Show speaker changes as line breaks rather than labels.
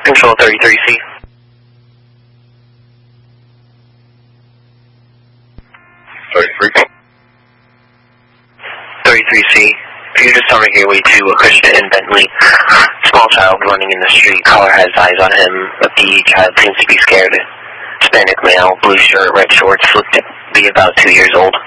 Control 33C. 33C. If you just on your way to Christian and Bentley, small child running in the street, caller has eyes on him, but the child seems to be scared. Hispanic male, blue shirt, red shorts, looked to be about 2 years old.